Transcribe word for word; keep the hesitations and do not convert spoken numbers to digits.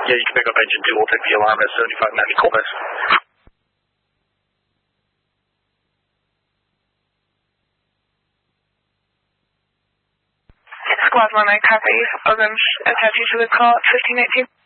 Yeah, you can pick up engine two, we'll take the alarm at seventy-five ninety Colbus. Squad one, I copy. Orange attach you to the call at fifteen eighteen.